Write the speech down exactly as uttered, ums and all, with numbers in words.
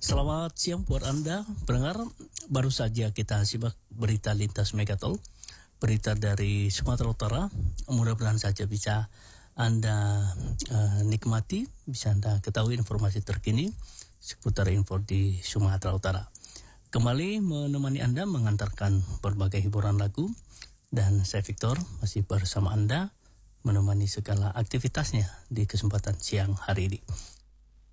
Selamat siang buat Anda pendengar. Baru saja kita simak berita lintas Megatol, berita dari Sumatera Utara. Mudah-mudahan saja bisa Anda uh, nikmati, bisa Anda ketahui informasi terkini seputar info di Sumatera Utara. Kembali menemani Anda mengantarkan berbagai hiburan lagu, dan saya Victor masih bersama Anda menemani segala aktivitasnya di kesempatan siang hari ini.